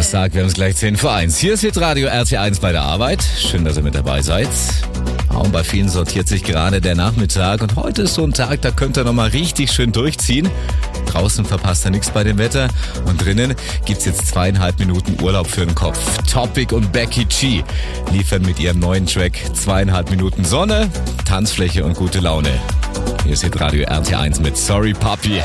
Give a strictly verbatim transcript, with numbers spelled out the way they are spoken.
Donnerstag, wir haben es gleich zehn vor eins. Hier ist Hitradio R T eins bei der Arbeit. Schön, dass ihr mit dabei seid. Und bei vielen sortiert sich gerade der Nachmittag. Und heute ist so ein Tag, da könnt ihr nochmal richtig schön durchziehen. Draußen verpasst ihr nichts bei dem Wetter. Und drinnen gibt's jetzt zweieinhalb Minuten Urlaub für den Kopf. Topic und Becky G liefern mit ihrem neuen Track zweieinhalb Minuten Sonne, Tanzfläche und gute Laune. Hier ist Hitradio R T eins mit Sorry Papi.